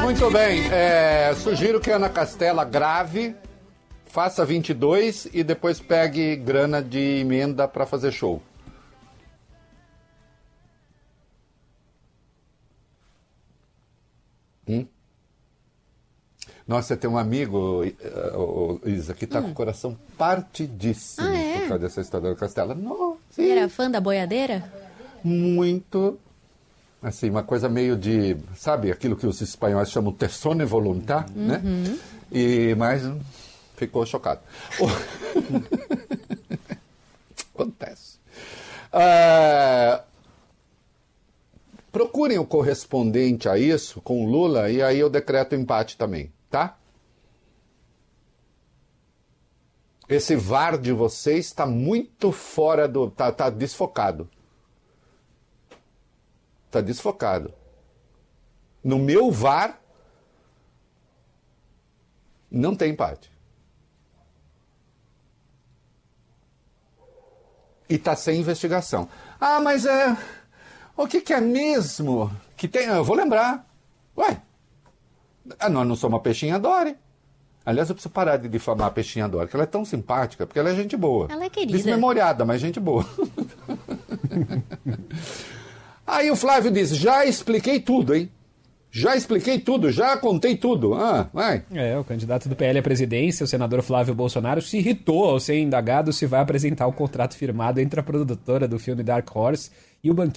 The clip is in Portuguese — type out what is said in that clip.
Muito bem. Sugiro que a Ana Castela grave, faça 22 e depois pegue grana de emenda para fazer show. Nossa, tem um amigo, Isa, que tá com o coração partidíssimo por causa dessa história da Ana Castela. Nossa, Você era fã da boiadeira? muito. Assim, uma coisa meio de, sabe, aquilo que os espanhóis chamam tersone voluntar, né? Mas ficou chocado. Acontece. Procurem o correspondente a isso com o Lula e aí eu decreto empate também, tá? Esse VAR de vocês está muito fora do... Tá desfocado. Está desfocado. No meu VAR, não tem empate. E está sem investigação. Mas o que é mesmo que tem? Eu vou lembrar. Ué, nós não somos a Peixinha Dori. Aliás, eu preciso parar de difamar a Peixinha Dori, porque ela é tão simpática, porque ela é gente boa. Ela é querida. Desmemoriada, mas gente boa. Aí o Flávio diz, já expliquei tudo, hein? Já expliquei tudo, já contei tudo. Vai. O candidato do PL à presidência, o senador Flávio Bolsonaro, se irritou ao ser indagado se vai apresentar o contrato firmado entre a produtora do filme Dark Horse e o banqueiro